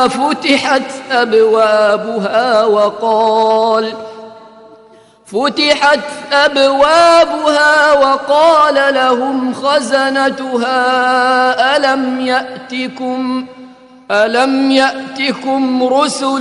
فتحت أبوابها وقال لهم خزنتها ألم يأتكم رسل